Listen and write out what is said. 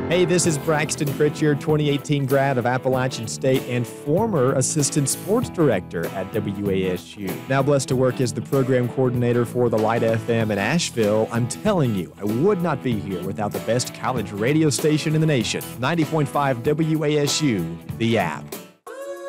Hey, this is Braxton Pritchard, 2018 grad of Appalachian State and former assistant sports director at WASU. Now blessed to work as the program coordinator for the Light FM in Asheville. I'm telling you, I would not be here without the best college radio station in the nation. 90.5 WASU, the app.